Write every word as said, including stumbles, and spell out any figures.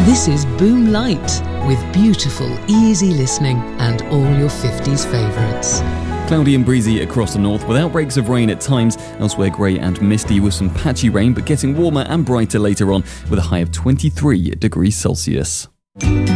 This is Boom Light, with beautiful, easy listening and all your fifties favourites. Cloudy and breezy across the north, with outbreaks of rain at times. Elsewhere grey and misty with some patchy rain, but getting warmer and brighter later on with a high of twenty-three degrees Celsius.